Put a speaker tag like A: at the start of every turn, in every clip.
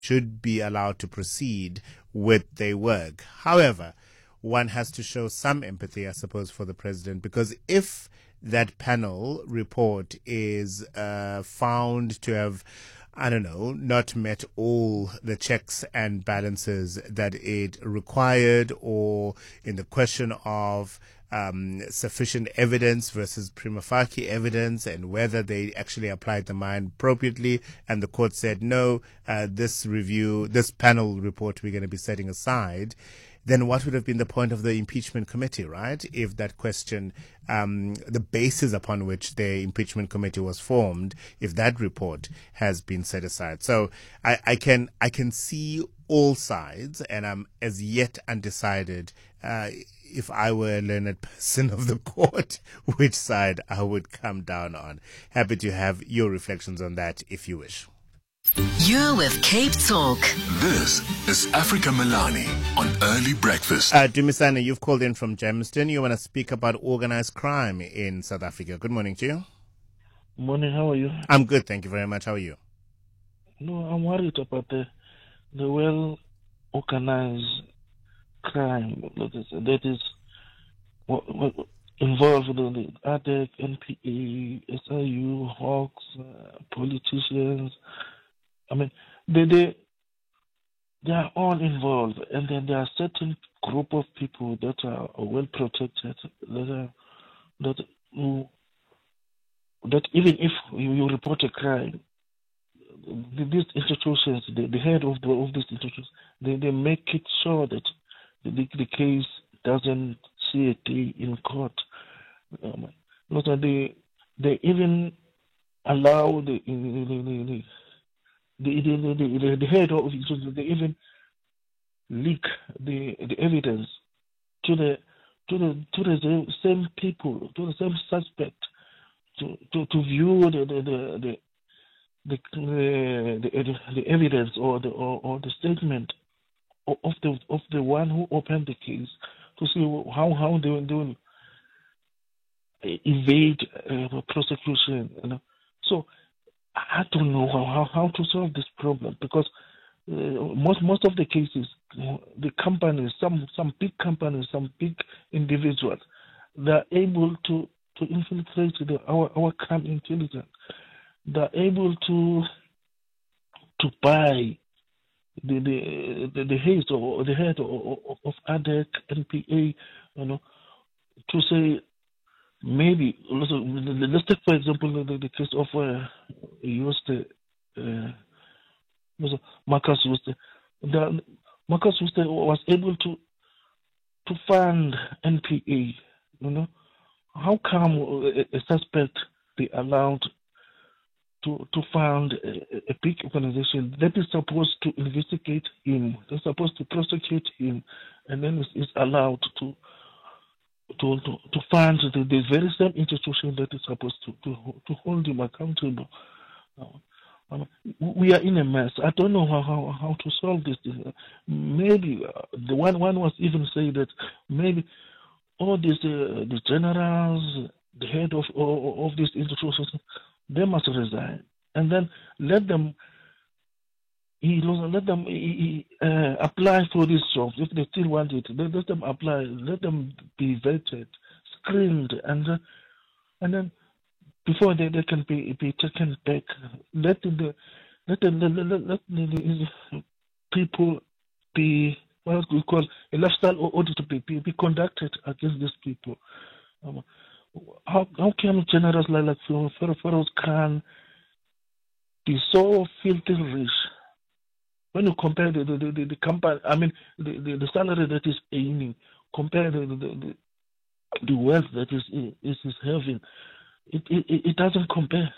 A: should be allowed to proceed with their work. However, one has to show some empathy, I suppose, for the president, because if that panel report is found to have, I don't know, not met all the checks and balances that it required, or in the question of sufficient evidence versus prima facie evidence, and whether they actually applied the mine appropriately, and the court said no, this panel report we're going to be setting aside, then what would have been the point of the impeachment committee, right? If that question, the basis upon which the impeachment committee was formed, if that report has been set aside. So I can see all sides, and I'm as yet undecided, if I were a learned person of the court, which side I would come down on. Happy to have your reflections on that if you wish.
B: You're with Cape Talk.
C: This is Africa Milani on Early Breakfast.
A: Dumisani, you've called in from Germiston. You want to speak about organized crime in South Africa. Good morning to you.
D: Morning, how are you?
A: I'm good, thank you very much. How are you?
D: No, I'm worried about the well-organized crime that is involved in the ADEC, NPA, SIU, Hawks, politicians. I mean, they are all involved, and then there are certain group of people that are well protected, that even if you report a crime, these institutions, the head of these institutions, they make it sure that the case doesn't see a day in court. They even allow the head of it, they even leak the evidence to the same people, to the same suspect, to view the evidence or the statement of the one who opened the case, to see how they will evade prosecution. So I don't know how to solve this problem, because most of the cases, the companies, some big companies, some big individuals, they're able to infiltrate our crime intelligence. They're able to buy the head or the head of ADEC, NPA, to say, maybe, let's take for example the case of Marcus Jooste. Marcus Jooste was able to fund NPA. How come a suspect be allowed to fund a big organization that is supposed to investigate him, they're supposed to prosecute him, and then is allowed to fund the very same institution that is supposed to hold him accountable? We are in a mess. I don't know how to solve this. Maybe the one was even saying that maybe all these the generals, the head of these institutions, they must resign, and then let them apply for these jobs if they still want it. Let them apply. Let them be vetted, screened, and then before they can be taken back. Let the people be, what we call a lifestyle audit, be conducted against these people. How can generals like Feroz Khan be so filthy rich when you compare the company? I mean, the salary that is aiming, compare the wealth that is having. It doesn't compare.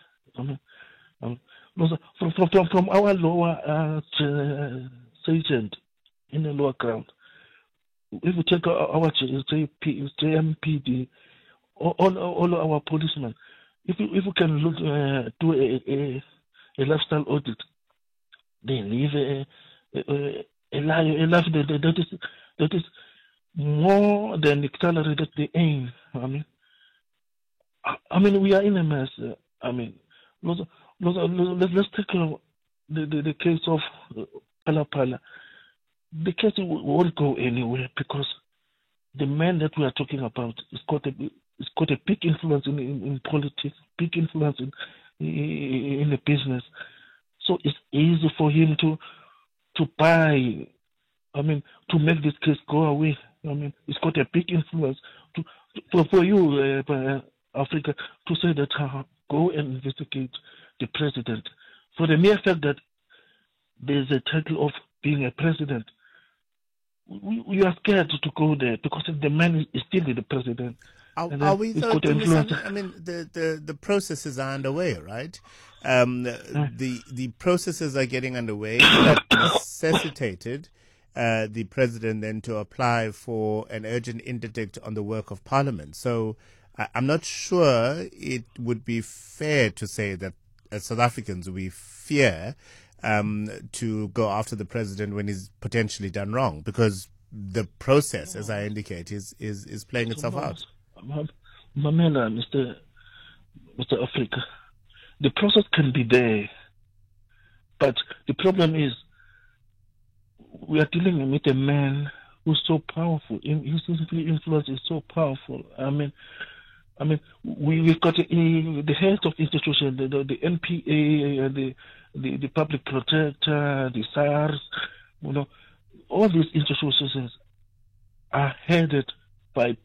D: From our lower sergeant in the lower ground, if we take our JMPD, all our policemen, if we can look do a lifestyle audit, they live a life that is more than the salary that they aim. I mean, we are in a mess. Let's take the case of pala, the case won't go anywhere because the man that we are talking about has got a big influence in politics, big influence in the business. So it's easy for him to buy, to make this case go away. It's got a big influence for you, Africa, to say that go and investigate the president. For the mere fact that there's a title of being a president, we are scared to go there because the man is still the president.
A: Are we though? The processes are underway, right? The processes are getting underway that necessitated the president then to apply for an urgent interdict on the work of Parliament. So I'm not sure it would be fair to say that as South Africans we fear to go after the president when he's potentially done wrong, because the process, as I indicate, is playing itself out.
D: Mamela, Mr. Africa, the process can be there, but the problem is we are dealing with a man who's so powerful. His influence is so powerful. We've got the heads of institutions, the NPA, the public protector, the SARS, all these institutions are headed by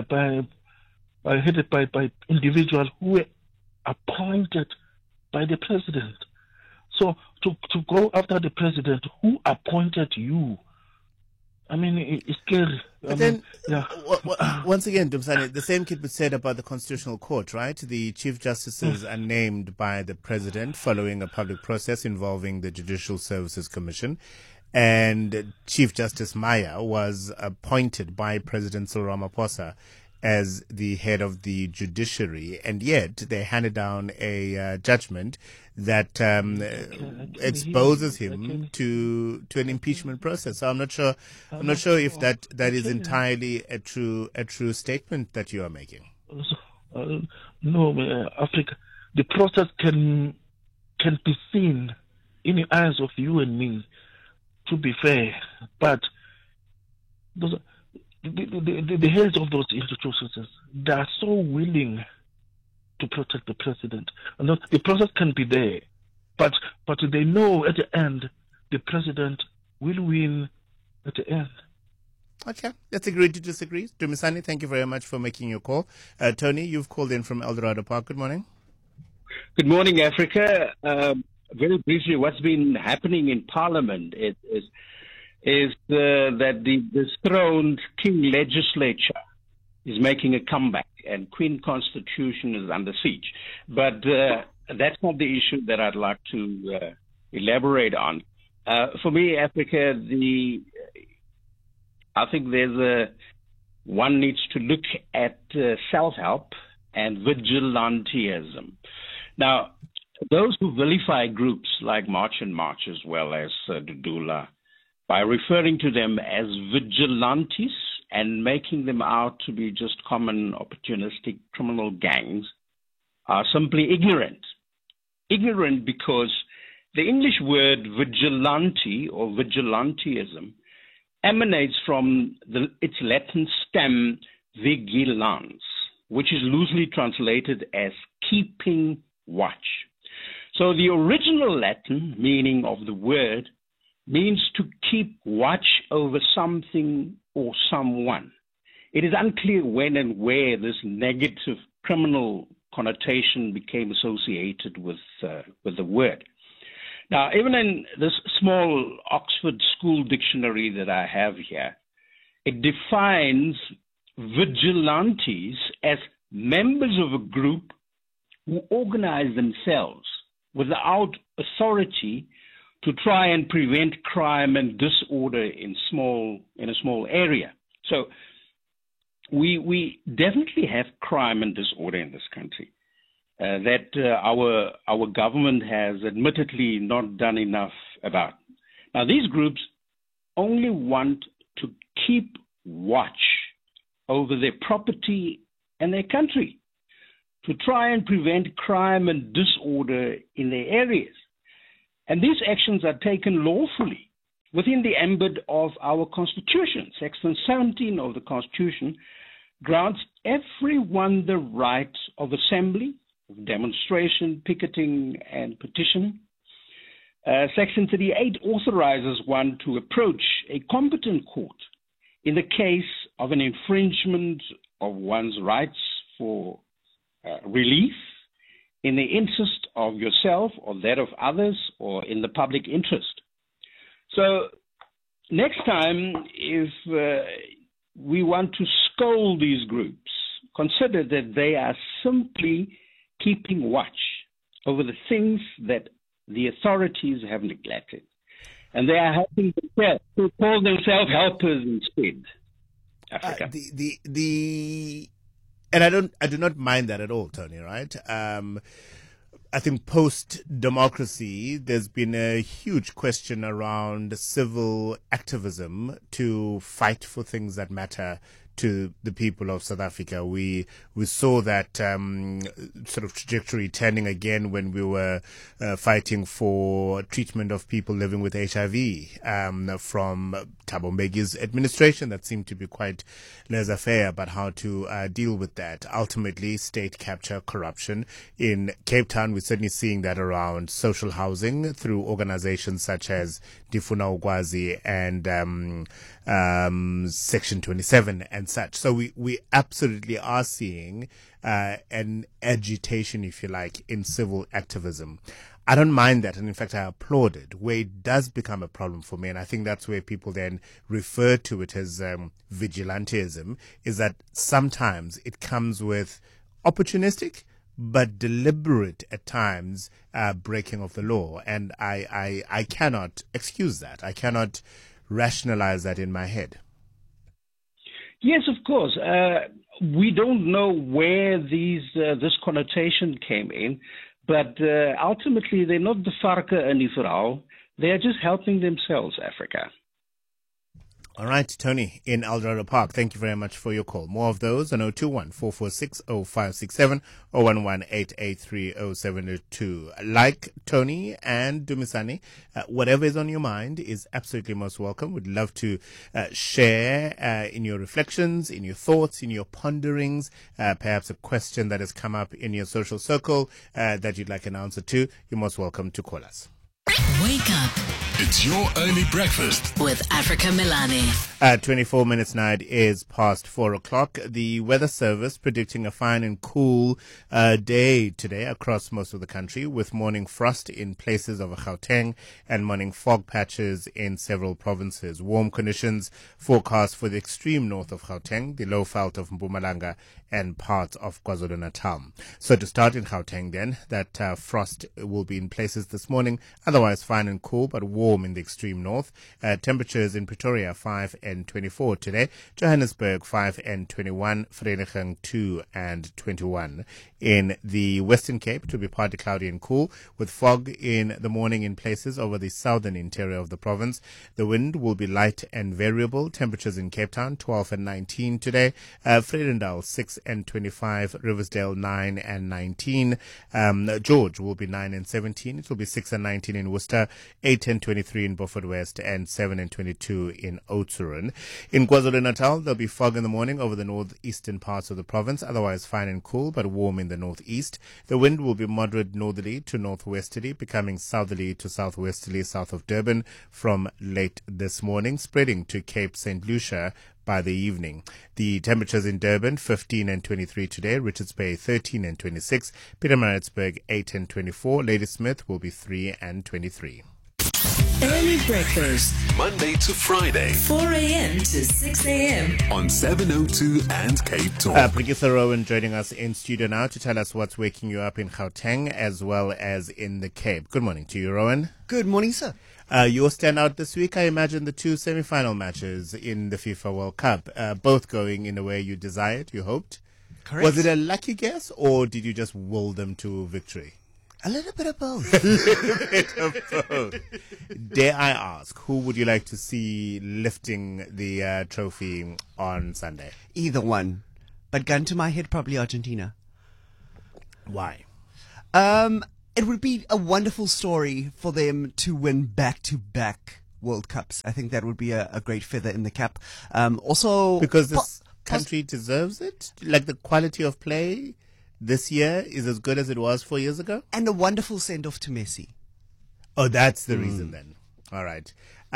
D: individuals who were appointed by the president. So to go after the president who appointed you, it's scary.
A: Once again, Dumisani, the same could be said about the Constitutional Court, right? The Chief Justices are named by the President following a public process involving the Judicial Services Commission. And Chief Justice Maya was appointed by President Cyril Ramaphosa as the head of the judiciary, and yet they handed down a judgment that exposes him to an impeachment process. So I'm not sure if that is entirely a true statement that you are making.
D: No, Africa, the process can be seen in the eyes of you and me, to be fair, but the heads of those institutions, they are so willing to protect the president. And the process can be there, but they know at the end the president will win at the end.
A: Okay, let's agree to disagree. Dumisani, thank you very much for making your call. Tony, you've called in from Eldorado Park. Good morning.
E: Good morning, Africa. Very briefly, what's been happening in Parliament is that the dethroned King legislature is making a comeback and Queen Constitution is under siege. But that's not the issue that I'd like to elaborate on. For me, Africa, I think one needs to look at self-help and vigilantism. Now, those who vilify groups like March and March as well as Dudula, by referring to them as vigilantes and making them out to be just common opportunistic criminal gangs, are simply ignorant. Ignorant because the English word vigilante or vigilantism emanates from its Latin stem vigilans, which is loosely translated as keeping watch. So the original Latin meaning of the word means to keep watch over something or someone. It is unclear when and where this negative criminal connotation became associated with the word. Now, even in this small Oxford School Dictionary that I have here, it defines vigilantes as members of a group who organize themselves without authority to try and prevent crime and disorder in a small area. So we definitely have crime and disorder in this country that our government has admittedly not done enough about. Now, these groups only want to keep watch over their property and their country, to try and prevent crime and disorder in their areas. And these actions are taken lawfully within the ambit of our Constitution. Section 17 of the Constitution grants everyone the right of assembly, of demonstration, picketing, and petition. Section 38 authorizes one to approach a competent court in the case of an infringement of one's rights for relief in the interest of yourself or that of others or in the public interest. So next time, if we want to scold these groups, consider that they are simply keeping watch over the things that the authorities have neglected. And they are helping themselves to call themselves helpers instead. Africa.
A: And I do not mind that at all, Tony, right? I think post-democracy, there's been a huge question around civil activism to fight for things that matter to the people of South Africa. We saw that sort of trajectory turning again when we were fighting for treatment of people living with HIV from Thabo Mbeki's administration that seemed to be quite laissez-faire about how to deal with that. Ultimately, state capture, corruption. In Cape Town, we're certainly seeing that around social housing through organizations such as Difuna Ukwazi and Section 27 and such. So we absolutely are seeing an agitation, if you like, in civil activism. I don't mind that, and in fact I applaud it. Where it does become a problem for me, and I think that's where people then refer to it as vigilantism, is that sometimes it comes with opportunistic but deliberate at times breaking of the law, and I cannot excuse that. I cannot rationalize that in my head.
E: Yes, of course. We don't know where this connotation came in, but ultimately they're not the varke in die verhaal. They are just helping themselves, Africa.
A: All right, Tony in Eldorado Park, thank you very much for your call. More of those on 021-446-0567 or 118-883-0702. Like Tony and Dumisani, whatever is on your mind is absolutely most welcome. We'd love to share in your reflections, in your thoughts, in your ponderings, perhaps a question that has come up in your social circle that you'd like an answer to. You're most welcome to call us.
B: Wake up
C: It's your early breakfast.
B: with Africa Milani.
A: 24 minutes now, it is past 4 o'clock. The Weather Service predicting a fine and cool day today across most of the country, with morning frost in places of Gauteng and morning fog patches in several provinces. Warm conditions forecast for the extreme north of Gauteng, the low veld of Mpumalanga and parts of KwaZulu-Natal. So to start in Gauteng then, that frost will be in places this morning, otherwise fine and cool but warm in the extreme north. Temperatures in Pretoria 5 and 24 today, Johannesburg 5 and 21, Vereeniging 2 and 21. In the Western Cape, to be partly cloudy and cool, with fog in the morning in places over the southern interior of the province. The wind will be light and variable. Temperatures in Cape Town 12 and 19 today, Vredendal 6 and 25, Riversdale 9 and 19, George will be 9 and 17. It will be 6 and 19 in Worcester, 8 and 23 in Beaufort West, and 7 and 22 in Oudtshoorn. In KwaZulu-Natal, there'll be fog in the morning over the northeastern parts of the province, otherwise fine and cool, but warm in the northeast. The wind will be moderate northerly to northwesterly, becoming southerly to southwesterly south of Durban from late this morning, spreading to Cape St. Lucia by the evening. The temperatures in Durban 15 and 23 today, Richards Bay 13 and 26, Pietermaritzburg 8 and 24, Ladysmith will be 3 and 23.
B: Early breakfast,
C: Monday to Friday
B: 4 a.m. to 6 a.m.
C: on 702 and Cape Talk.
A: Brigitte Rowan joining us in studio now to tell us what's waking you up in Gauteng as well as in the Cape. Good morning to you, Rowan.
F: Good morning, sir.
A: Your standout this week, I imagine the two semi-final matches in the FIFA World Cup, both going in the way you desired, you hoped.
F: Correct.
A: Was it a lucky guess, or did you just will them to victory?
F: A little bit of both.
A: Dare I ask, who would you like to see lifting the trophy on Sunday?
F: Either one. But gun to my head, probably Argentina.
A: Why?
F: It would be a wonderful story for them to win back-to-back World Cups. I think that would be a great feather in the cap. Also,
A: Because this country deserves it? Like the quality of play this year is as good as it was 4 years ago?
F: and a wonderful send-off to Messi.
A: Oh, that's the reason then. All right.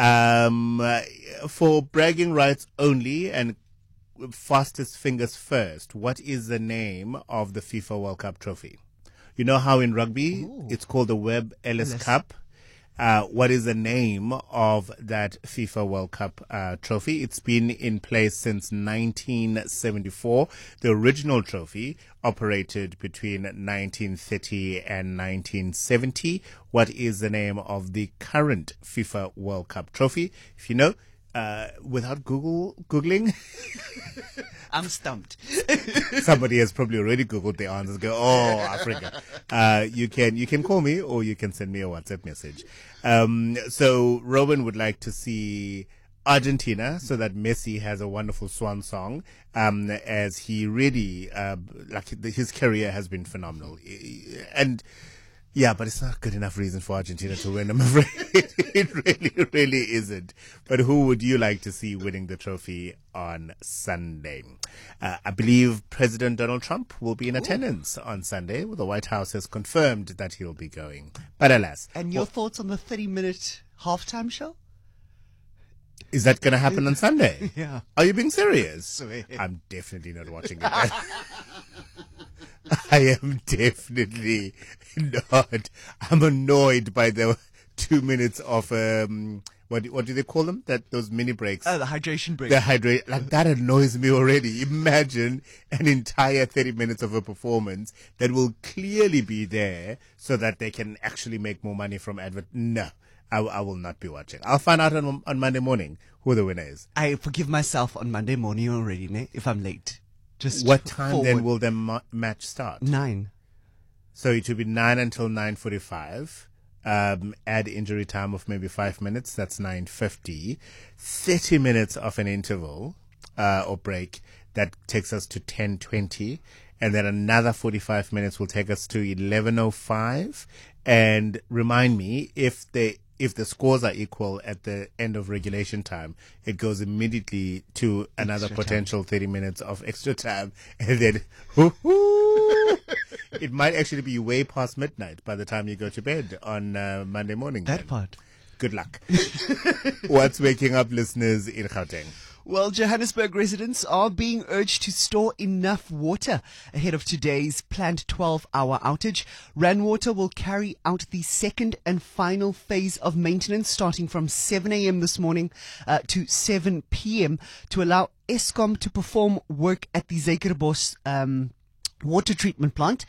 A: For bragging rights only and fastest fingers first, what is the name of the FIFA World Cup trophy? You know how in rugby it's called the Webb Ellis Cup? What is the name of that FIFA World Cup trophy? It's been in place since 1974. The original trophy operated between 1930 and 1970. What is the name of the current FIFA World Cup trophy? If you know, without Googling,
F: I'm stumped.
A: somebody has probably already Googled the answers. Go, oh, Africa. You can call me or you can send me a WhatsApp message. So Robin would like to see Argentina so that Messi has a wonderful swan song, as he really, his career has been phenomenal. And yeah, but it's not good enough reason for Argentina to win, I'm afraid. It really isn't. But who would you like to see winning the trophy on Sunday? I believe President Donald Trump will be in attendance on Sunday. The White House has confirmed that he'll be going. But alas.
F: And your thoughts on the 30-minute halftime show?
A: Is that going to happen on Sunday?
F: Yeah.
A: Are you being serious?
F: Swear.
A: I'm definitely not watching it. I am definitely not. I'm annoyed by the 2 minutes of what do they call them? Those mini breaks.
F: The hydration break.
A: That annoys me already. Imagine an entire 30 minutes of a performance that will clearly be there so that they can actually make more money from advert. No, I will not be watching. I'll find out on Monday morning who the winner is.
F: I forgive myself on Monday morning already, ne? If I'm late. Just
A: What time
F: forward.
A: then will the match start?
F: 9.
A: So it will be 9 until 9:45. Add injury time of maybe 5 minutes. That's 9:50. 30 minutes of an interval or break that takes us to 10:20, and then another 45 minutes will take us to 11:05. And remind me, if the scores are equal at the end of regulation time, it goes immediately to another potential 30 minutes of extra time. And then, it might actually be way past midnight by the time you go to bed on Monday morning.
F: That
A: then.
F: part.
A: Good luck. What's waking up listeners in Gauteng?
F: Well, Johannesburg residents are being urged to store enough water ahead of today's planned 12-hour outage. Ranwater will carry out the second and final phase of maintenance starting from 7 a.m. this morning to 7 p.m. to allow Eskom to perform work at the Zekerbos water treatment plant.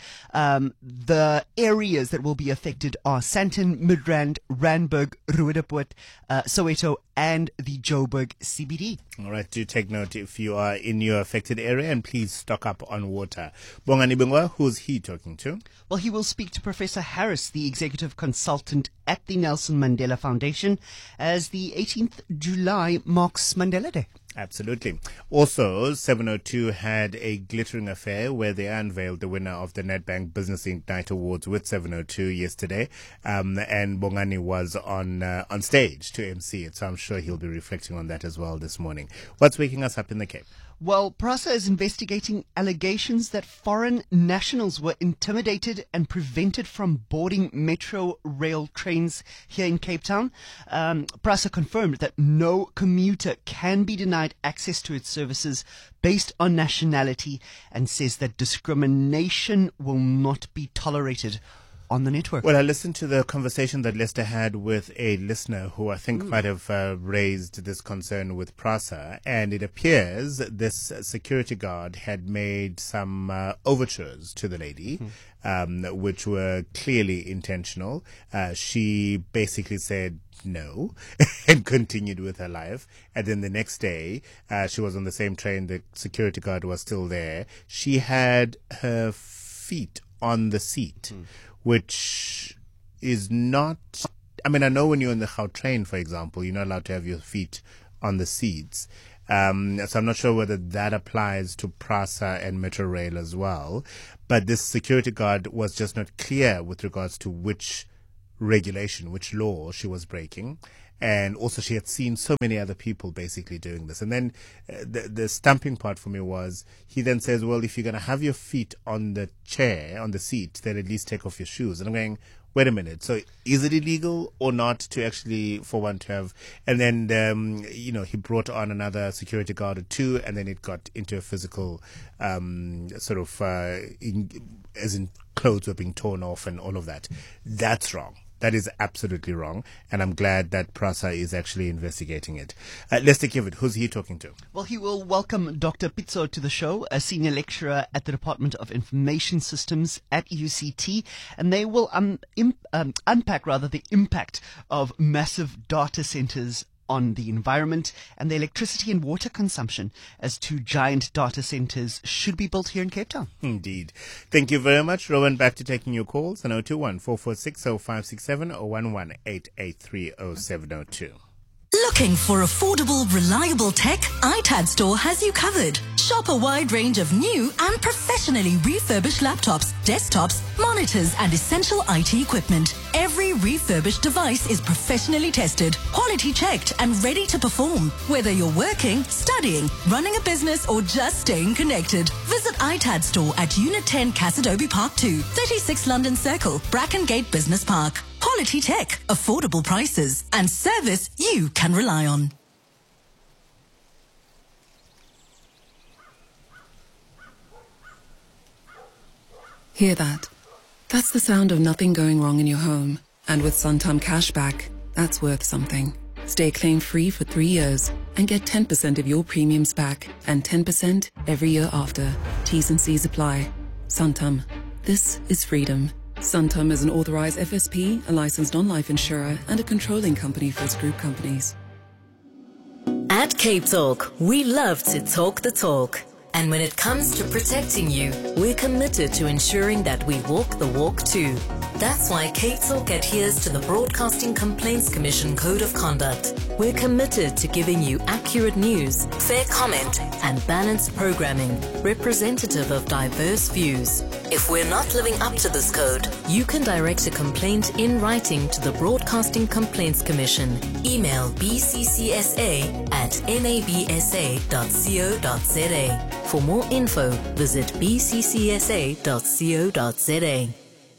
F: The areas that will be affected are Sandton, Midrand, Randburg, Roodepoort, Soweto, and the Joburg CBD.
A: All right, do take note if you are in your affected area, and please stock up on water. Bongani Bengwa, who's he talking to?
F: Well, he will speak to Professor Harris, the executive consultant at the Nelson Mandela Foundation, as the 18th July marks Mandela Day.
A: Absolutely. Also, 702 had a glittering affair where they unveiled the winner of the Nedbank Business Ignite Awards with 702 yesterday. And Bongani was on stage to MC it, so I'm sure he'll be reflecting on that as well this morning. What's waking us up in the Cape?
F: Well, PRASA is investigating allegations that foreign nationals were intimidated and prevented from boarding metro rail trains here in Cape Town. PRASA confirmed that no commuter can be denied access to its services based on nationality and says that discrimination will not be tolerated on the network.
A: Well, I listened to the conversation that Lester had with a listener who I think might have raised this concern with PRASA, and it appears this security guard had made some overtures to the lady, which were clearly intentional. She basically said no and continued with her life. And then the next day, she was on the same train. The security guard was still there. She had her feet on the seat, which is not, I mean, I know when you're in the Gautrain, for example, you're not allowed to have your feet on the seats. So I'm not sure whether that applies to PRASA and Metro Rail as well. But this security guard was just not clear with regards to which regulation, which law she was breaking. And also she had seen so many other people basically doing this. And then the stamping part for me was, he then says, well, if you're going to have your feet on the chair, on the seat, then at least take off your shoes. And I'm going, wait a minute. So is it illegal or not to actually, for one to have, and then, he brought on another security guard or two, and then it got into a physical, as in clothes were being torn off and all of that. That's wrong. That is absolutely wrong. And I'm glad that PRASA is actually investigating it. Let's take care of it. Who's he talking to?
F: Well, he will welcome Dr. Pitso to the show, a senior lecturer at the Department of Information Systems at UCT, and they will unpack the impact of massive data centers on the environment and the electricity and water consumption as two giant data centers should be built here in Cape Town.
A: Indeed. Thank you very much. Rowan, back to taking your calls on 021-446-0567 or 118-883-0702.
B: Looking for affordable, reliable tech? iTad Store has you covered. Shop a wide range of new and professionally refurbished laptops, desktops, monitors, and essential IT equipment. Every refurbished device is professionally tested, quality checked, and ready to perform. Whether you're working, studying, running a business, or just staying connected, visit iTad Store at Unit 10 Cassidobi Park 2, 36 London Circle, Brackengate Business Park. Quality tech, affordable prices, and service you can rely on.
G: Hear that? That's the sound of nothing going wrong in your home. And with Santam Cashback, that's worth something. Stay claim-free for 3 years and get 10% of your premiums back and 10% every year after. T's and C's apply. Santam. This is freedom. Santam is an authorized FSP, a licensed non-life insurer, and a controlling company for its group companies.
B: At Cape Talk, we love to talk the talk. And when it comes to protecting you, we're committed to ensuring that we walk the walk too. That's why Cape Talk adheres to the Broadcasting Complaints Commission Code of Conduct. We're committed to giving you accurate news, fair comment, and balanced programming, representative of diverse views. If we're not living up to this code, you can direct a complaint in writing to the Broadcasting Complaints Commission. Email bccsa@nabsa.co.za. For more info, visit bccsa.co.za.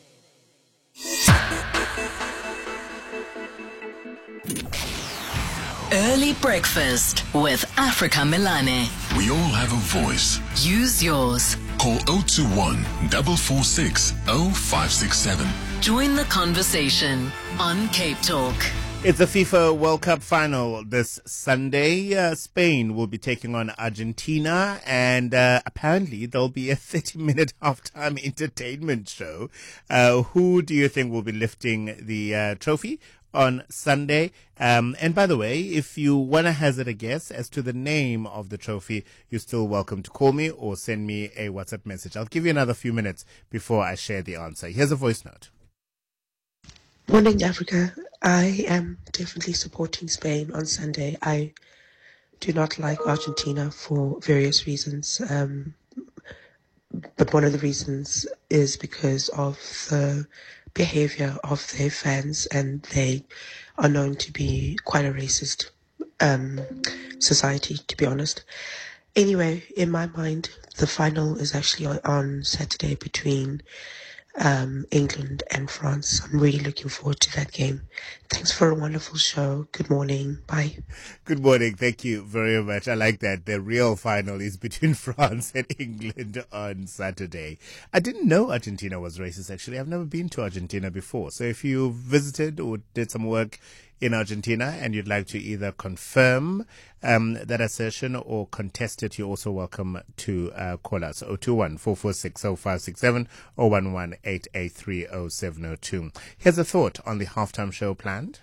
B: Early breakfast with Africa Milane.
C: We all have a voice.
B: Use yours.
C: Call 021 446 0567.
B: Join the conversation on Cape Talk.
A: It's the FIFA World Cup final this Sunday. Spain will be taking on Argentina, and apparently there'll be a 30-minute halftime entertainment show. Who do you think will be lifting the trophy on Sunday? And by the way, if you want to hazard a guess as to the name of the trophy, you're still welcome to call me or send me a WhatsApp message. I'll give you another few minutes before I share the answer. Here's a voice note.
H: Morning, Africa. I am definitely supporting Spain on Sunday. I do not like Argentina for various reasons, but one of the reasons is because of the behavior of their fans, and they are known to be quite a racist society, to be honest. Anyway, in my mind, the final is actually on Saturday between England and France. I'm really looking forward to that game. Thanks for a wonderful show. Good morning. Bye.
A: Good morning. Thank you very much. I like that. The real final is between France and England on Saturday. I didn't know Argentina was racist, actually. I've never been to Argentina before. So if you visited or did some work in Argentina and you'd like to either confirm that assertion or contest it, you're also welcome to call us 021-446-0567 or 118-883-0702. Here's a thought on the halftime show planned.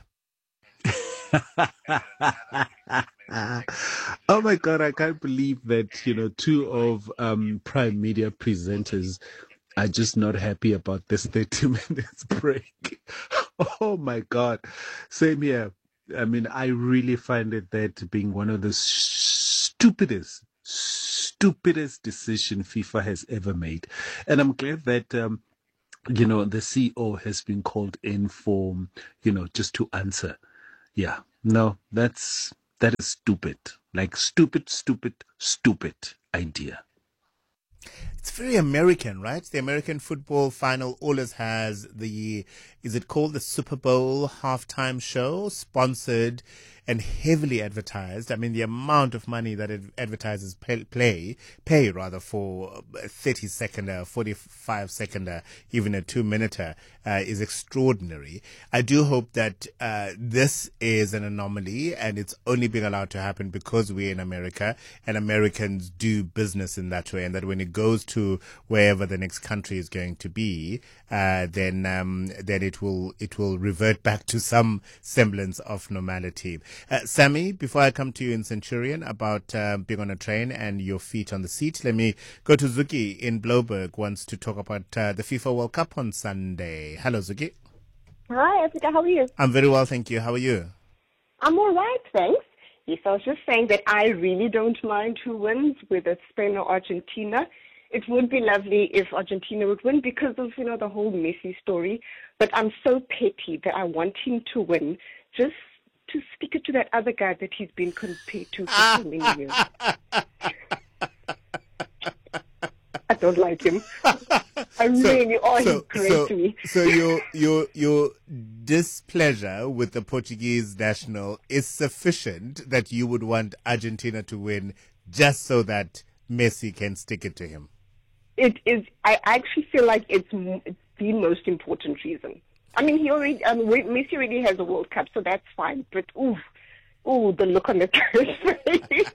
I: Oh my God, I can't believe that, two of Prime Media presenters are just not happy about this 30 minutes break. Oh my God. Same here. I mean, I really find that being one of the stupidest decision FIFA has ever made. And I'm glad that, the CEO has been called in for, just to answer. Yeah, No, that is stupid. Like stupid idea.
A: It's very American, right? The American football final always has is it called the Super Bowl halftime show, sponsored and heavily advertised. I mean, the amount of money that advertisers pay rather for a 30-seconder, 45-seconder, even a 2-minuter is extraordinary. I do hope that this is an anomaly and it's only being allowed to happen because we're in America and Americans do business in that way, and that when it goes to wherever the next country is going to be, then it will revert back to some semblance of normality. Sammy, before I come to you in Centurion about being on a train and your feet on the seat, let me go to Zuki in Bloberg, wants to talk about the FIFA World Cup on Sunday. Hello, Zuki.
J: Hi, Africa. How are you?
A: I'm very well, thank you. How are you?
J: I'm all right, thanks. Yes, I was just saying that I really don't mind who wins, whether it's Spain or Argentina. It would be lovely if Argentina would win because of, the whole Messi story. But I'm so petty that I want him to win just to stick it to that other guy that he's been compared to for so many years. I don't like him. He's great to me.
A: So your displeasure with the Portuguese national is sufficient that you would want Argentina to win just so that Messi can stick it to him?
J: It is. I actually feel like it's the most important reason. I mean, Messi already has a World Cup, so that's fine. But the look on the guy's face.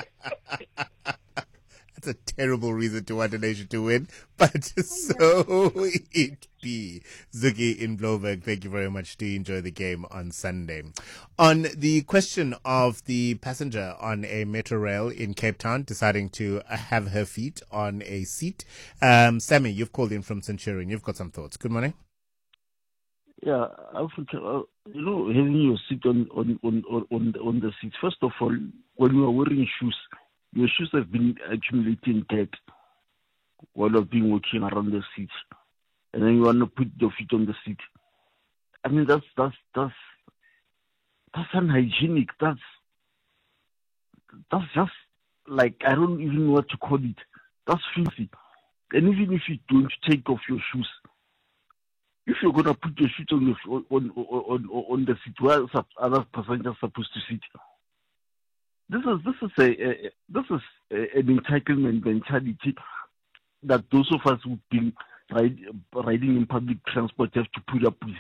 A: That's a terrible reason to want a nation to win, but so it be. Zuki in Bloberg, thank you very much. Do enjoy the game on Sunday. On the question of the passenger on a metro rail in Cape Town deciding to have her feet on a seat, Sammy, you've called in from Centurion. You've got some thoughts. Good morning.
K: Yeah, Africa, having your seat on the seat. First of all, when you are wearing shoes, your shoes have been accumulating dirt while you've been walking around the seat, and then you want to put your feet on the seat. I mean, that's unhygienic. That's just like, I don't even know what to call it. That's filthy. And even if you don't take off your shoes, if you're gonna put your feet on the seat where other passengers are supposed to sit, this is an entitlement mentality that those of us who've been riding in public transport have to put up with.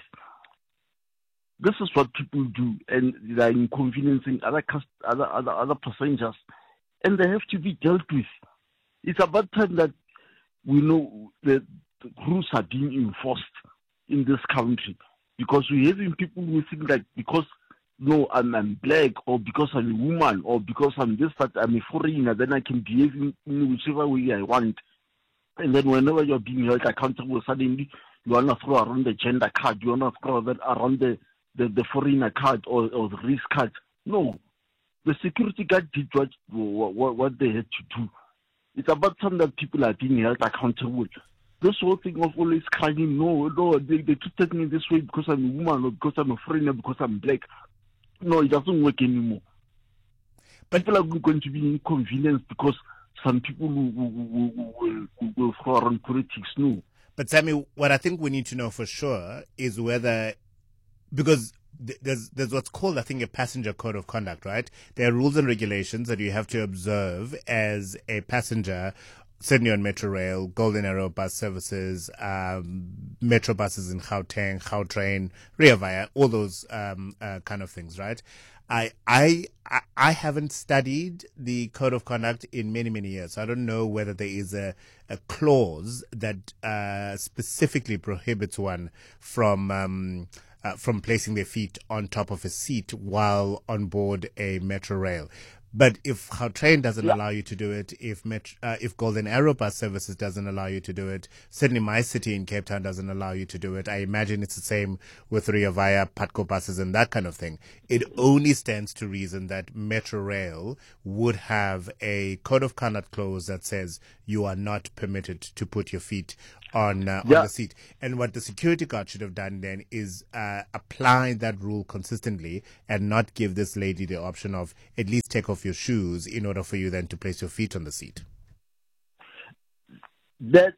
K: This is what people do, and they are inconveniencing other passengers, and they have to be dealt with. It's about time that we know that the rules are being enforced in this country, because we're having people who think that because I'm black, or because I'm a woman, or because I'm this, that I'm a foreigner, then I can behave in whichever way I want. And then whenever you're being held accountable, suddenly you want to throw around the gender card, you want to throw around the foreigner card or the race card. No, the security guard did what they had to do. It's about time that people are being held accountable. This whole thing of always crying, they treated me this way because I'm a woman, or because I'm a foreigner, because I'm black. No, it doesn't work anymore. But people are going to be inconvenienced because some people will throw around politics. No.
A: But Sammy, what I think we need to know for sure is whether, because there's what's called, I think, a passenger code of conduct, right? There are rules and regulations that you have to observe as a passenger, certainly on Metro Rail, Golden Arrow bus services, metro buses in Gauteng, Gautrain, Rea Vaya, all those kind of things, right? I haven't studied the code of conduct in many, many years. So I don't know whether there is a clause that specifically prohibits one from placing their feet on top of a seat while on board a metro rail. But if Gautrain doesn't allow you to do it, if Golden Arrow bus services doesn't allow you to do it, certainly my city in Cape Town doesn't allow you to do it. I imagine it's the same with Rea Vaya, Patco buses and that kind of thing. It only stands to reason that Metro Rail would have a code of conduct clause that says you are not permitted to put your feet on the seat. And what the security guard should have done then is apply that rule consistently and not give this lady the option of at least take off your shoes in order for you then to place your feet on the seat.
K: That's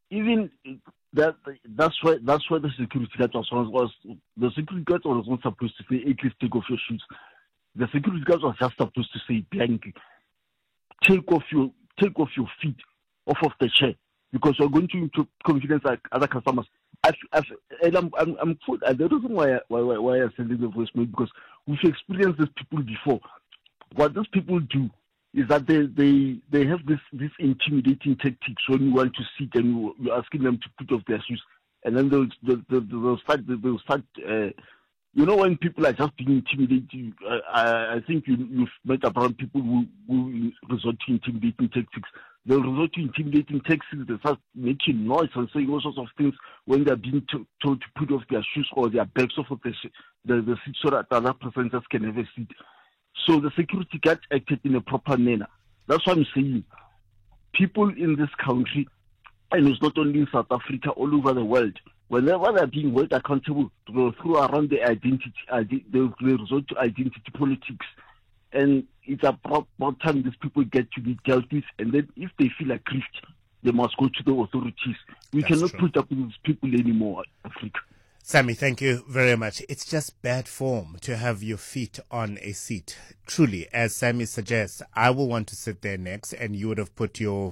K: why the security guard was the security guard was not supposed to say at least take off your shoes. The security guard was just supposed to say blankly, take off your feet off of the chair, because you're going to improve confidence like other customers. I'm full. The reason why I'm sending the voicemail, because we've experienced these people before. What these people do is that they have this intimidating tactics when you want to sit and you're asking them to put off their shoes, and then they'll start. When people are just being intimidated, I think you've met around people who resort to intimidating tactics. They'll resort to intimidating tactics. They start making noise and saying all sorts of things when they're being told to put off their shoes or their bags off of the seat so that other passengers can have a seat. So the security guards acted in a proper manner. That's what I'm saying. People in this country, and it's not only in South Africa, all over the world, whenever they're being held accountable, they'll throw around their identity, they'll resort to identity politics. And it's about time these people get to be dealt with, and then if they feel aggrieved, they must go to the authorities. We cannot put up with these people anymore, Africa.
A: Sammy, thank you very much. It's just bad form to have your feet on a seat. Truly, as Sammy suggests, I will want to sit there next, and you would have put your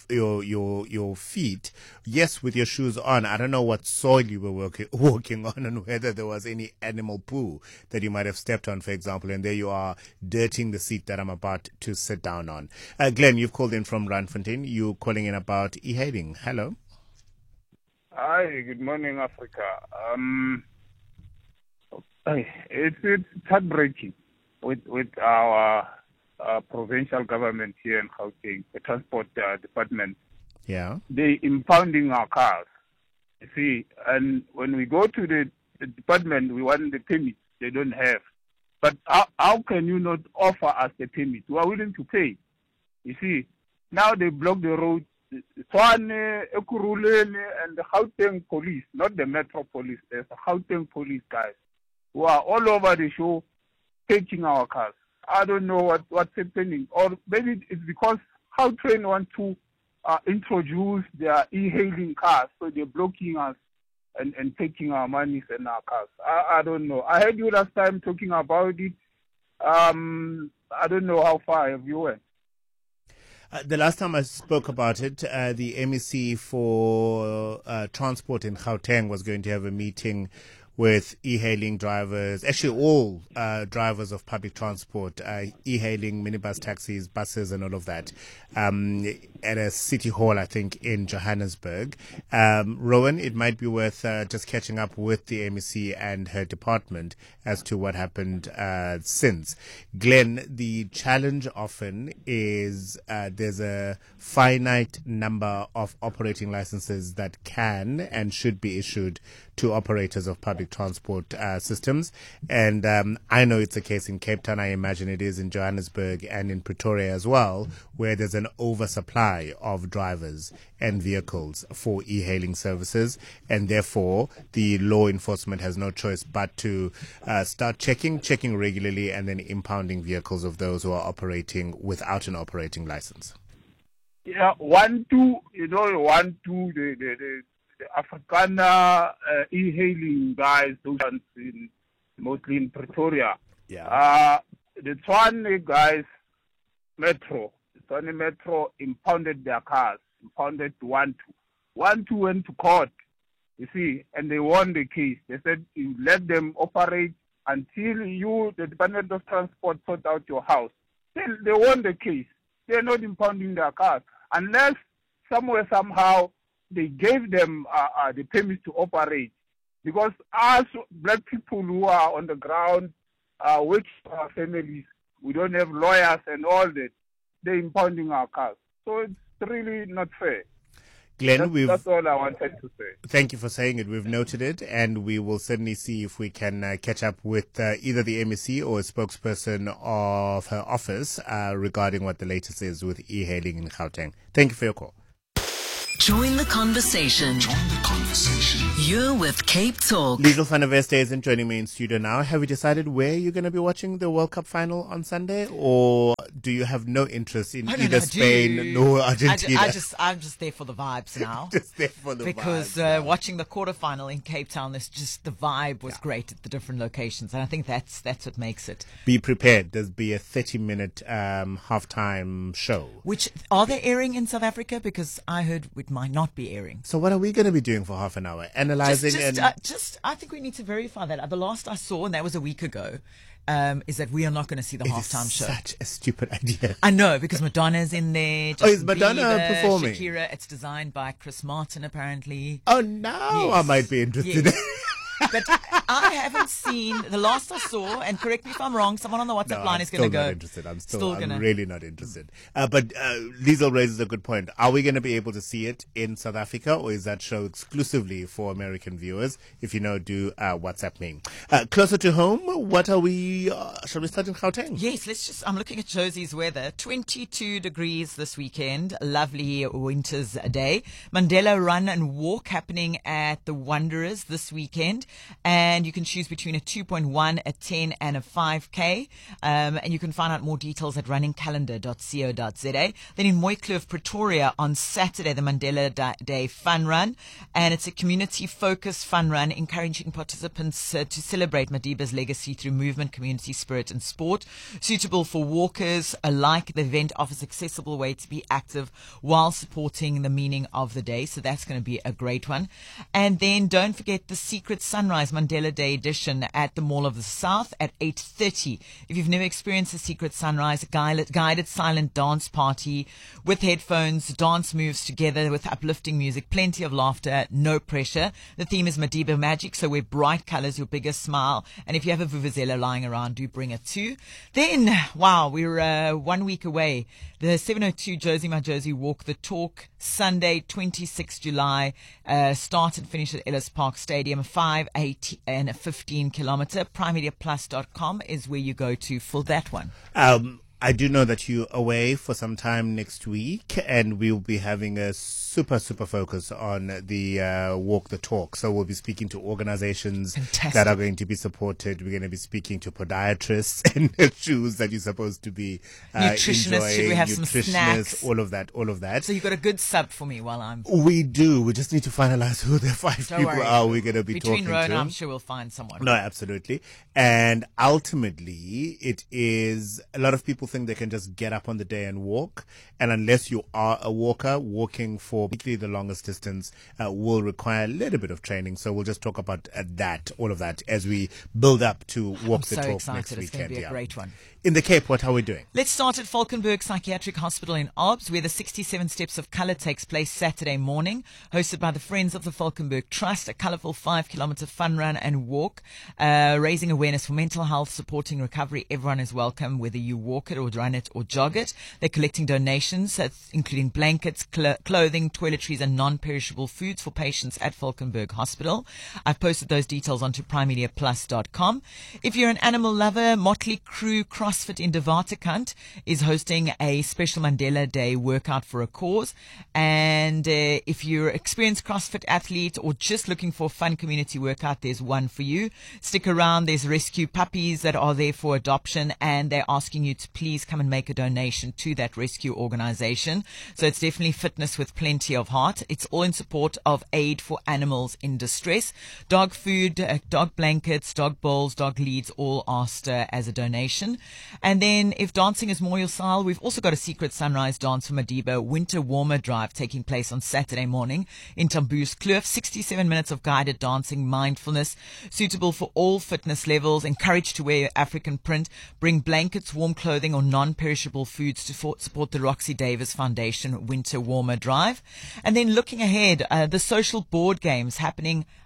A: feet, yes, with your shoes on. I don't know what soil you were walking on, and whether there was any animal poo that you might have stepped on, for example, and there you are dirtying the seat that I'm about to sit down on. Glenn, you've called in from Randfontein. You're calling in about e-hailing. Hello.
L: Hi, good morning, Africa. It's heartbreaking with our provincial government here in Gauteng, the transport department.
A: Yeah,
L: they impounding our cars. You see, and when we go to the department, we want the permit. They don't have. But how can you not offer us the permit? We are willing to pay. You see, now they block the road. Tshwane, Ekurhuleni, and the Gauteng police, not the Metro police, there's the Gauteng police guys who are all over the show taking our cars. I don't know what's happening. Or maybe it's because Gautrain want to introduce their e-hailing cars, so they're blocking us and taking our monies and our cars. I don't know. I heard you last time talking about it. I don't know how far have you went.
A: The last time I spoke about it, the MEC for transport in Gauteng was going to have a meeting with e-hailing drivers, actually all drivers of public transport, e-hailing, minibus taxis, buses and all of that, at a city hall, I think, in Johannesburg. Rowan, it might be worth just catching up with the MEC and her department as to what happened since. Glenn, the challenge often is there's a finite number of operating licenses that can and should be issued to operators of public transport systems. And I know it's a case in Cape Town. I imagine it is in Johannesburg and in Pretoria as well, where there's an oversupply of drivers and vehicles for e-hailing services. And therefore, the law enforcement has no choice but to start checking regularly and then impounding vehicles of those who are operating without an operating license.
L: Yeah, the Afrikaner e-hailing guys, those ones mostly in Pretoria.
A: Yeah.
L: The Tshwane guys, Metro impounded their cars, impounded 1-2. 1-2 went to court, you see, and they won the case. They said you let them operate until you, the Department of Transport, sort out your house. They won the case. They're not impounding their cars unless somewhere, somehow, they gave them the permit to operate. Because us black people who are on the ground, working for our families, we don't have lawyers and all that, they're impounding our cars. So it's really not fair.
A: Glenn,
L: that's all I wanted to say.
A: Thank you for saying it. We've noted it, and we will certainly see if we can catch up with either the MEC or a spokesperson of her office regarding what the latest is with e-hailing in Gauteng. Thank you for your call.
B: Join the conversation. You're with Cape Talk.
A: Liesl van der Weste is joining me in studio now. Have you decided where you're going to be watching the World Cup final on Sunday? Or do you have no interest in either Spain nor Argentina?
M: I'm just there for the vibes now.
A: Just there for the
M: because
A: vibes.
M: Watching the quarterfinal in Cape Town, the vibe was great at the different locations. And I think that's what makes it.
A: Be prepared. There'll be a 30-minute halftime show.
M: Which, are they airing in South Africa? Because I heard it might not be airing.
A: So what are we going to be doing for half an hour? Analyzing
M: I think we need to verify that. The last I saw, and that was a week ago, is that we are not going to see the halftime show.
A: Such a stupid idea.
M: I know, because Madonna's in there.
A: Is Madonna
M: Bieber,
A: performing?
M: Shakira. It's designed by Chris Martin, apparently.
A: Oh, now I might be interested.
M: Yes. But I haven't seen the last I saw, and correct me if I'm wrong, someone on the WhatsApp line is going to go.
A: I'm interested. I'm really not interested. But Liesl raises a good point. Are we going to be able to see it in South Africa, or is that show exclusively for American viewers? If you know, do WhatsApp me. Closer to home, what are we? Shall we start in Gauteng?
M: Yes, I'm looking at Josie's weather. 22 degrees this weekend. Lovely winter's day. Mandela Run and Walk happening at the Wanderers this weekend. And you can choose between a 2.1, a 10 and a 5K. And you can find out more details at runningcalendar.co.za. Then in Mooikloof, Pretoria on Saturday, the Mandela Day Fun Run. And it's a community-focused fun run encouraging participants to celebrate Madiba's legacy through movement, community spirit and sport. Suitable for walkers alike, the event offers accessible way to be active while supporting the meaning of the day. So that's going to be a great one. And then don't forget the Secret Sunrise Mandela Day edition at the Mall of the South at 8:30. If you've never experienced the Secret Sunrise, guided silent dance party with headphones, dance moves together with uplifting music, plenty of laughter, no pressure. The theme is Madiba Magic, so wear bright colors, your biggest smile. And if you have a vuvuzela lying around, do bring it too. Then, wow, we're 1 week away. The 702 Josie My Josie Walk the Talk, Sunday, 26 July, start and finish at Ellis Park Stadium, 5, 8 and a 15 kilometer. PrimeMediaPlus.com is where you go to for that one.
A: I do know that you're away for some time next week, and we'll be having a super focus on the Walk the Talk. So we'll be speaking to organizations that are going to be supported. We're going to be speaking to podiatrists and the shoes that you're supposed to be
M: nutritionists.
A: Enjoying.
M: Should we have some snacks?
A: All of that.
M: So you've got a good sub for me while I'm...
A: We do. We just need to finalize who the 5 people are we're going to be
M: Between
A: talking
M: Rowan,
A: to.
M: I'm sure we'll find someone.
A: No, absolutely. And ultimately, it is a lot of people think they can just get up on the day and walk. And unless you are a walker, walking for particularly the longest distance will require a little bit of training. So we'll just talk about all of that as we build up to Walk the Talk
M: excited.
A: next weekend.
M: It's going to be a great one.
A: In the Cape, what are we doing?
M: Let's start at Falkenberg Psychiatric Hospital in Obs, where the 67 Steps of Colour takes place Saturday morning, hosted by the Friends of the Falkenberg Trust, a colourful 5-kilometre fun run and walk, raising awareness for mental health, supporting recovery. Everyone is welcome, whether you walk it or run it or jog it. They're collecting donations, including blankets, clothing, toiletries and non-perishable foods for patients at Falkenberg Hospital. I've posted those details onto PrimeMediaPlus.com. If you're an animal lover, Motley Crue CrossFit in De Waterkant is hosting a special Mandela Day workout for a cause. And if you're an experienced CrossFit athlete or just looking for a fun community workout, there's one for you. Stick around. There's rescue puppies that are there for adoption, and they're asking you to please come and make a donation to that rescue organization. So it's definitely fitness with plenty of heart. It's all in support of aid for animals in distress. Dog food, dog blankets, dog bowls, dog leads, all asked as a donation. And then if dancing is more your style, we've also got a Secret Sunrise Dance for Madiba Winter Warmer Drive taking place on Saturday morning in Tambour's Kloof. 67 minutes of guided dancing, mindfulness, suitable for all fitness levels. Encouraged to wear African print. Bring blankets, warm clothing or non-perishable foods to support the Roxy Davis Foundation Winter Warmer Drive. And then looking ahead, the social board games happening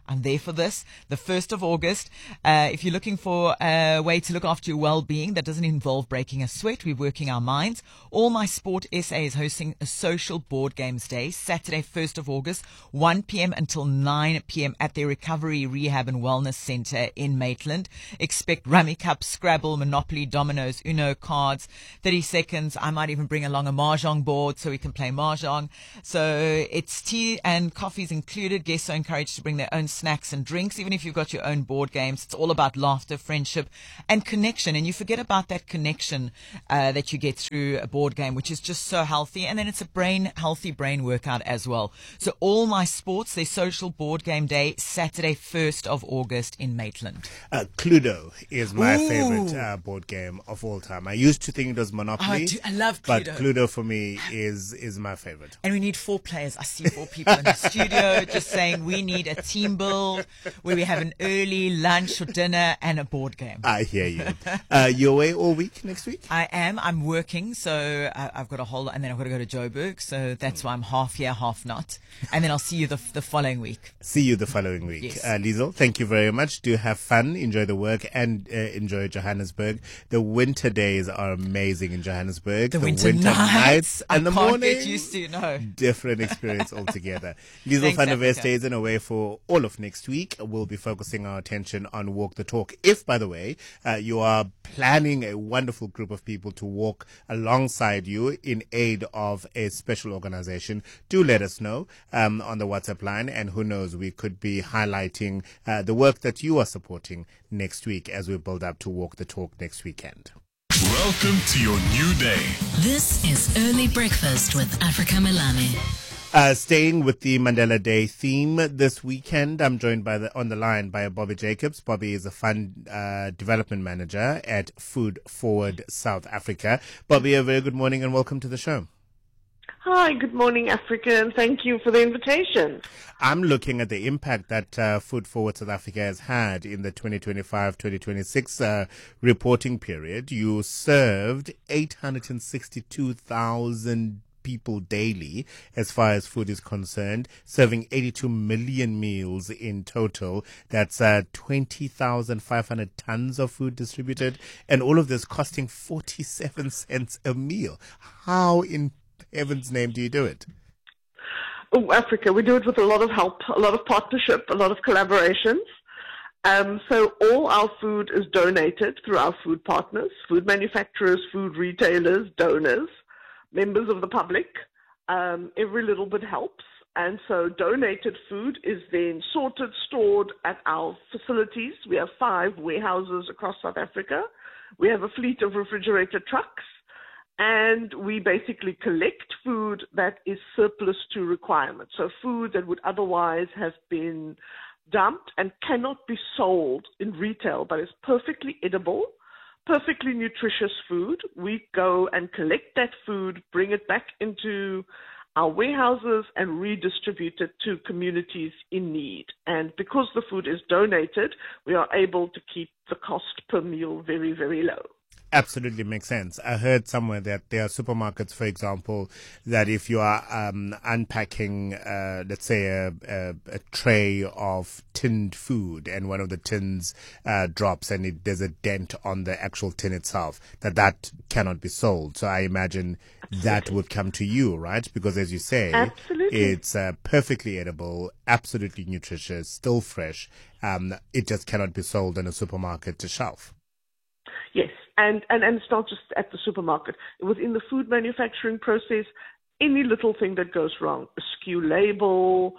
M: I'm there for this. The 1st of August. If you're looking for a way to look after your well-being that doesn't involve breaking a sweat, we're working our minds. All My Sport SA is hosting a social board games day, Saturday, 1st of August, 1 p.m. until 9 p.m. at their Recovery, Rehab and Wellness Centre in Maitland. Expect Rummy Cup, Scrabble, Monopoly, Dominoes, Uno, cards, 30 seconds. I might even bring along a mahjong board so we can play mahjong. So it's tea and coffees included. Guests are encouraged to bring their own snacks and drinks, even if you've got your own board games. It's all about laughter, friendship, and connection. And you forget about that connection that you get through a board game, which is just so healthy. And then it's a healthy brain workout as well. So All My Sports, their social board game day, Saturday, 1st of August in Maitland.
A: Cluedo is my favorite board game of all time. I used to think it was Monopoly.
M: I love Cluedo.
A: But Cluedo for me is my favorite.
M: And we need 4 players. I see 4 people in the studio just saying we need a team build where we have an early lunch or dinner and a board game.
A: I hear you. You're away all week next week?
M: I am. I'm working, so I've got a whole, and then I've got to go to Joburg, so that's why I'm half here, half not. And then I'll see you the following week.
A: See you the following week.
M: Yes.
A: Liesl, thank you very much. Do have fun, enjoy the work, and enjoy Johannesburg. The winter days are amazing in Johannesburg.
M: The winter nights
A: and the
M: I can't
A: morning.
M: get used to, no.
A: Different experience altogether. Liesl van der West stays in away for all of next week. We'll be focusing our attention on Walk the Talk. If, by the way, you are planning a wonderful group of people to walk alongside you in aid of a special organization, do let us know on the WhatsApp line, and who knows, we could be highlighting the work that you are supporting next week as we build up to Walk the Talk next weekend.
C: Welcome to your new day.
B: This is Early Breakfast with Africa Milani.
A: Staying with the Mandela Day theme this weekend, I'm joined on the line by Bobby Jacobs. Bobby is a fund development manager at Food Forward South Africa. Bobby, a very good morning and welcome to the show.
N: Hi, good morning, Africa, and thank you for the invitation.
A: I'm looking at the impact that Food Forward South Africa has had in the 2025-2026 reporting period. You served 862,000 people daily as far as food is concerned, serving 82 million meals in total. That's 20,500 tons of food distributed, and all of this costing 47 cents a meal. How in heaven's name do you do it?
N: Oh, Africa, we do it with a lot of help, a lot of partnership, a lot of collaborations. So all our food is donated through our food partners, food manufacturers, food retailers, donors, members of the public. Every little bit helps. And so donated food is then sorted, stored at our facilities. We have 5 warehouses across South Africa. We have a fleet of refrigerated trucks. And we basically collect food that is surplus to requirement. So food that would otherwise have been dumped and cannot be sold in retail, but is perfectly edible, perfectly nutritious food. We go and collect that food, bring it back into our warehouses and redistribute it to communities in need. And because the food is donated, we are able to keep the cost per meal very, very low.
A: Absolutely makes sense. I heard somewhere that there are supermarkets, for example, that if you are unpacking, let's say, a tray of tinned food and one of the tins drops and there's a dent on the actual tin itself, that cannot be sold. So I imagine that would come to you, right? Because as you say, it's perfectly edible, absolutely nutritious, still fresh. It just cannot be sold on a supermarket shelf.
N: Yes. And it's not just at the supermarket. Within the food manufacturing process, any little thing that goes wrong, a skew label,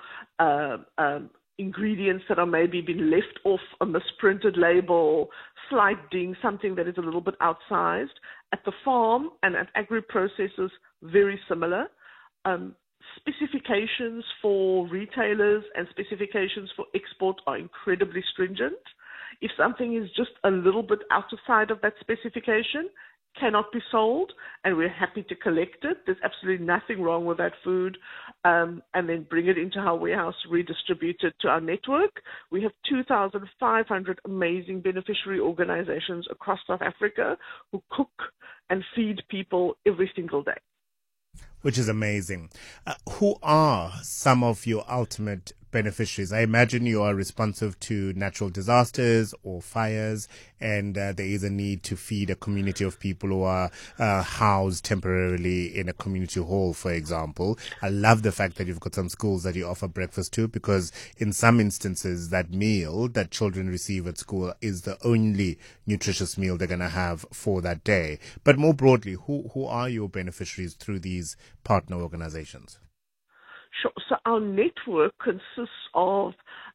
N: ingredients that are maybe been left off a misprinted label, slight ding, something that is a little bit outsized. At the farm and at agri-processors, very similar. Specifications for retailers and specifications for export are incredibly stringent. If something is just a little bit outside of that specification, cannot be sold, and we're happy to collect it. There's absolutely nothing wrong with that food, and then bring it into our warehouse, redistribute it to our network. We have 2,500 amazing beneficiary organizations across South Africa who cook and feed people every single day.
A: Which is amazing. Who are some of your ultimate beneficiaries? I imagine you are responsive to natural disasters or fires, and there is a need to feed a community of people who are housed temporarily in a community hall, for example. I love the fact that you've got some schools that you offer breakfast to, because in some instances that meal that children receive at school is the only nutritious meal they're going to have for that day. But more broadly, who are your beneficiaries through these partner organizations?
N: Sure. So our network consists of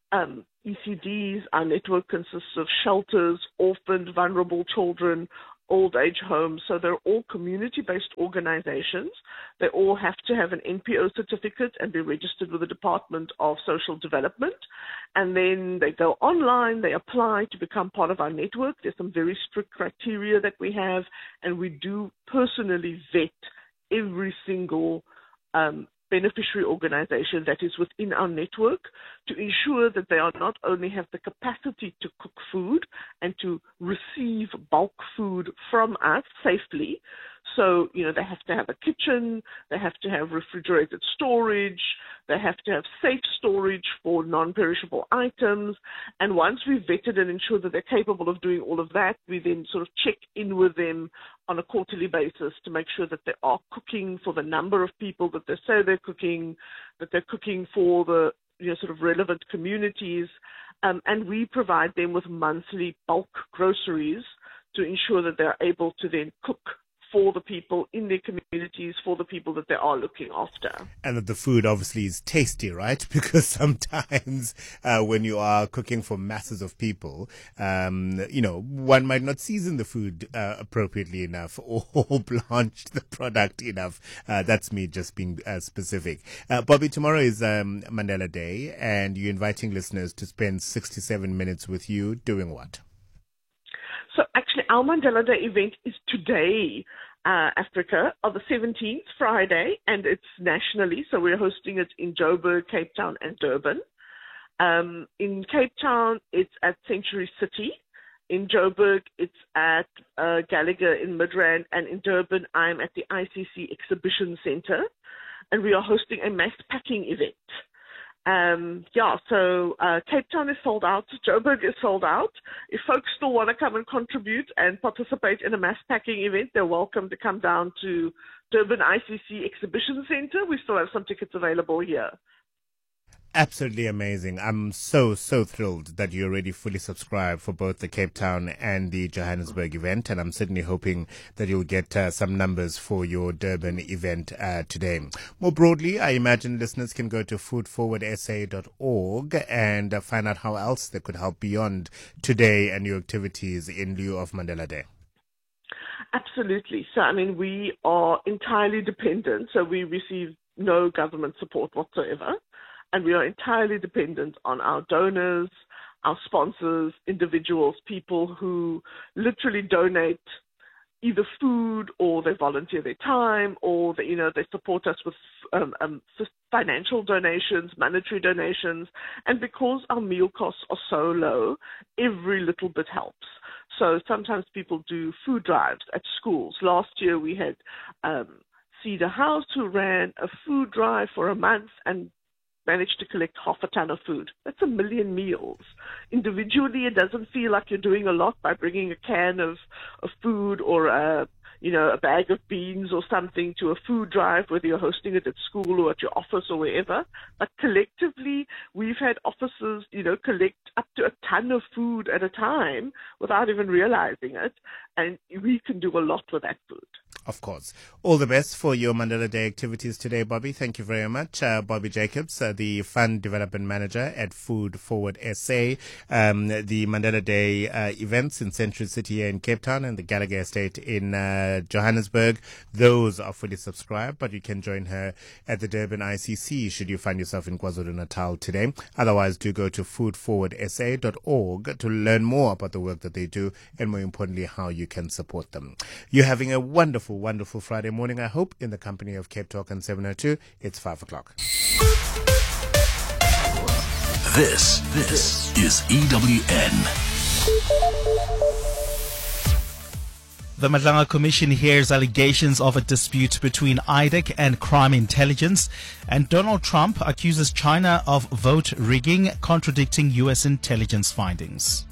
N: ECDs. Our network consists of shelters, orphaned, vulnerable children, old age homes. So they're all community-based organizations. They all have to have an NPO certificate and be registered with the Department of Social Development. And then they go online, they apply to become part of our network. There's some very strict criteria that we have, and we do personally vet every single beneficiary organization that is within our network to ensure that they are not only have the capacity to cook food and to receive bulk food from us safely. So, they have to have a kitchen, they have to have refrigerated storage, they have to have safe storage for non-perishable items. And once we've vetted and ensured that they're capable of doing all of that, we then sort of check in with them on a quarterly basis to make sure that they are cooking for the number of people that they say they're cooking, that they're cooking for the sort of relevant communities. And we provide them with monthly bulk groceries to ensure that they're able to then cook for the people in their communities, for the people that they are looking after.
A: And that the food obviously is tasty, right? Because sometimes when you are cooking for masses of people, one might not season the food appropriately enough or blanch the product enough. That's me just being specific. Bobby, tomorrow is Mandela Day, and you're inviting listeners to spend 67 minutes with you doing what?
N: So actually, our Mandela Day event is today, Africa, on the 17th, Friday, and it's nationally. So we're hosting it in Joburg, Cape Town, and Durban. In Cape Town, it's at Century City. In Joburg, it's at Gallagher in Midrand. And in Durban, I'm at the ICC Exhibition Center. And we are hosting a mass packing event. So Cape Town is sold out. Joburg is sold out. If folks still want to come and contribute and participate in a mass packing event, they're welcome to come down to Durban ICC Exhibition Center. We still have some tickets available here.
A: Absolutely amazing. I'm so thrilled that you're already fully subscribed for both the Cape Town and the Johannesburg event. And I'm certainly hoping that you'll get some numbers for your Durban event today. More broadly, I imagine listeners can go to foodforwardsa.org and find out how else they could help beyond today and your activities in lieu of Mandela Day.
N: Absolutely. So, we are entirely dependent. So we receive no government support whatsoever. And we are entirely dependent on our donors, our sponsors, individuals, people who literally donate either food or they volunteer their time or they support us with financial donations, monetary donations. And because our meal costs are so low, every little bit helps. So sometimes people do food drives at schools. Last year we had Cedar House who ran a food drive for a month and managed to collect 500 ton of food. That's 1 million meals. Individually, it doesn't feel like you're doing a lot by bringing a can of food or a bag of beans or something to a food drive, whether you're hosting it at school or at your office or wherever. But collectively, we've had offices, collect up to 1 ton of food at a time without even realizing it. And we can do a lot with that food.
A: Of course. All the best for your Mandela Day activities today, Bobby. Thank you very much. Bobby Jacobs, the Fund Development Manager at Food Forward SA. The Mandela Day events in Century City in Cape Town and the Gallagher Estate in Johannesburg. Those are fully subscribed, but you can join her at the Durban ICC should you find yourself in KwaZulu-Natal today. Otherwise, do go to foodforwardsa.org to learn more about the work that they do and, more importantly, how you can support them. You're having a wonderful Friday morning, I hope, in the company of Cape Talk on 702. It's 5 o'clock.
C: This is EWN.
O: The Madlanga Commission hears allegations of a dispute between IDEC and crime intelligence, and Donald Trump accuses China of vote rigging, contradicting U.S. intelligence findings.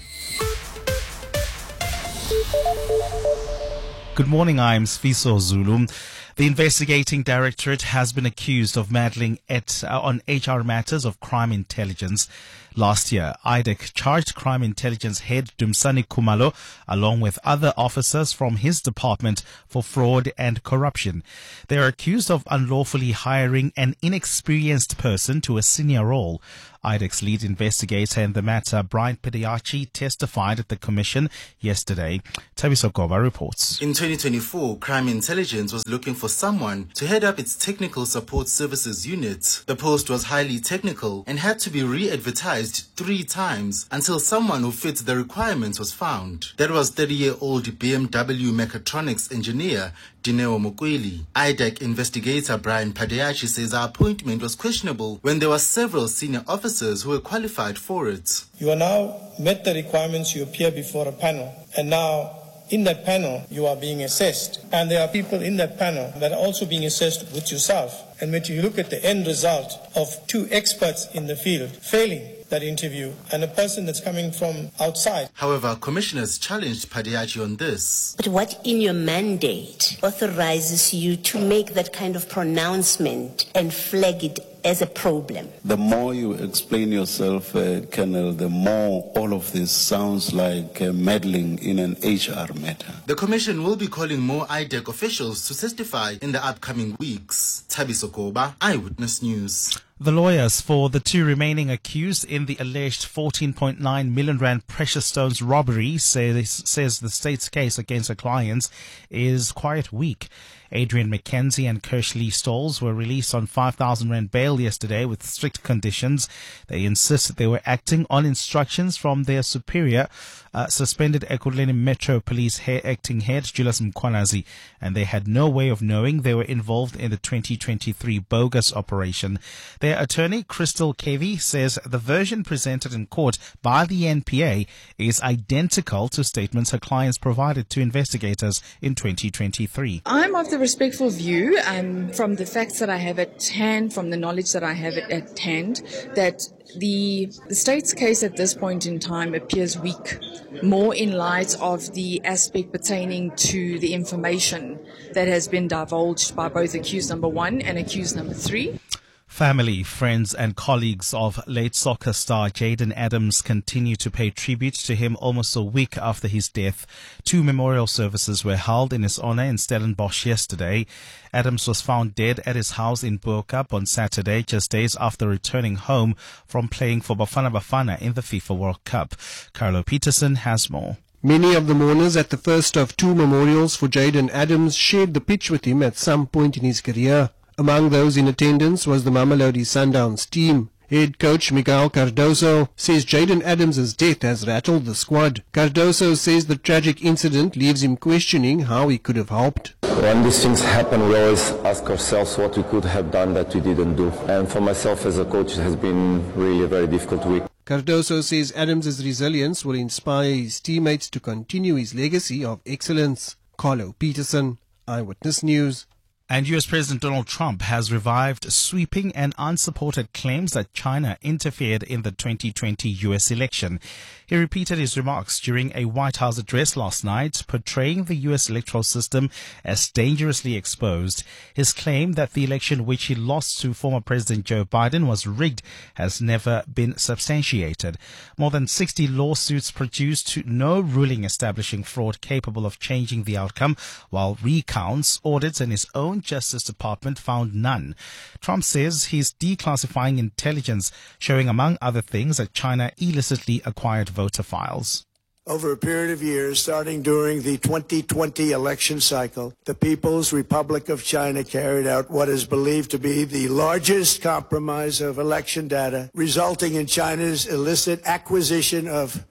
O: Good morning, I'm Sfiso Zulu. The investigating directorate has been accused of meddling on HR matters of crime intelligence. Last year, IDEC charged crime intelligence head Dumsani Khumalo along with other officers from his department for fraud and corruption. They are accused of unlawfully hiring an inexperienced person to a senior role. IDEC's lead investigator in the matter, Brian Pediachi, testified at the commission yesterday. Tabiso Goba reports.
P: In 2024, crime intelligence was looking for someone to head up its technical support services unit. The post was highly technical and had to be re-advertised 3 times until someone who fit the requirements was found. That was 30-year-old BMW mechatronics engineer Dineo Mukweli. IDEC investigator Brian Padiachi says the appointment was questionable when there were several senior officers who were qualified for it.
Q: You are now met the requirements, you appear before a panel, and now in that panel you are being assessed. And there are people in that panel that are also being assessed with yourself. And when you look at the end result of 2 experts in the field failing that interview and a person that's coming from outside.
P: However, commissioners challenged Padiachi on this.
R: But what in your mandate authorizes you to make that kind of pronouncement and flag it as a problem?
S: The more you explain yourself, Colonel, the more all of this sounds like meddling in an HR matter.
P: The commission will be calling more IDEC officials to testify in the upcoming weeks. Tabiso Goba, Eyewitness News.
O: The lawyers for the 2 remaining accused in the alleged 14.9 million rand precious stones robbery says the state's case against the clients is quite weak. Adrian McKenzie and Kershley Stolls were released on 5,000 rand bail yesterday with strict conditions. They insisted they were acting on instructions from their superior, suspended Ekurhuleni Metro Police acting head Julius Mkwanazi, and they had no way of knowing they were involved in the 2023 bogus operation. Their attorney, Crystal Kevi, says the version presented in court by the NPA is identical to statements her clients provided to investigators in 2023.
T: I'm of the respectful view, from the facts that I have at hand, from the knowledge that I have at hand, that the state's case at this point in time appears weak, more in light of the aspect pertaining to the information that has been divulged by both accused number 1 and accused number 3.
O: Family, friends and colleagues of late soccer star Jayden Adams continue to pay tribute to him almost a week after his death. 2 memorial services were held in his honor in Stellenbosch yesterday. Adams was found dead at his house in Bo-Kaap on Saturday, just days after returning home from playing for Bafana Bafana in the FIFA World Cup. Carlo Peterson has more.
U: Many of the mourners at the first of 2 memorials for Jayden Adams shared the pitch with him at some point in his career. Among those in attendance was the Mamelodi Sundowns team. Head coach Miguel Cardoso says Jayden Adams' death has rattled the squad. Cardoso says the tragic incident leaves him questioning how he could have helped.
V: When these things happen, we always ask ourselves what we could have done that we didn't do. And for myself as a coach, it has been really a very difficult week.
U: Cardoso says Adams' resilience will inspire his teammates to continue his legacy of excellence. Carlo Peterson, Eyewitness News.
O: And U.S. President Donald Trump has revived sweeping and unsupported claims that China interfered in the 2020 U.S. election. He repeated his remarks during a White House address last night, portraying the U.S. electoral system as dangerously exposed. His claim that the election which he lost to former President Joe Biden was rigged has never been substantiated. More than 60 lawsuits produced no ruling establishing fraud capable of changing the outcome, while recounts, audits, and his own Justice Department found none. Trump says he's declassifying intelligence, showing among other things that China illicitly acquired voter files.
W: Over a period of years, starting during the 2020 election cycle, the People's Republic of China carried out what is believed to be the largest compromise of election data, resulting in China's illicit acquisition of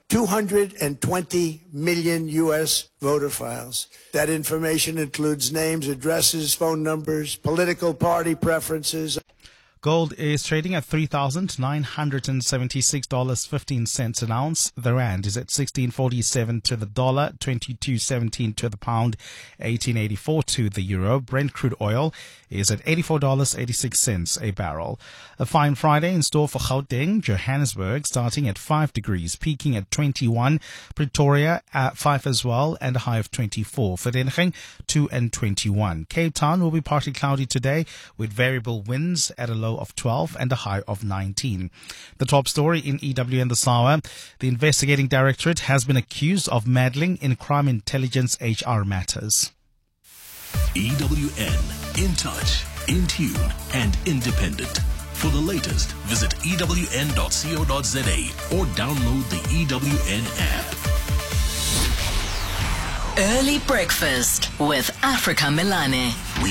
W: 220 million U.S. voter files. That information includes names, addresses, phone numbers, political party preferences.
O: Gold is trading at $3,976.15 an ounce. The rand is at 16.47 to the dollar, 22.17 to the pound, 18.84 to the euro. Brent crude oil is at $84.86 a barrel. A fine Friday in store for Gauteng, Johannesburg, starting at 5 degrees, peaking at 21. Pretoria at 5 as well, and a high of 24. Vereeniging 2 and 21. Cape Town will be partly cloudy today with variable winds at a low of 12 and a high of 19. The top story in EWN this hour: the investigating directorate has been accused of meddling in crime intelligence HR matters.
D: EWN, in touch, in tune, and independent. For the latest, visit ewn.co.za or download the EWN app.
B: Early breakfast with Africa Milani.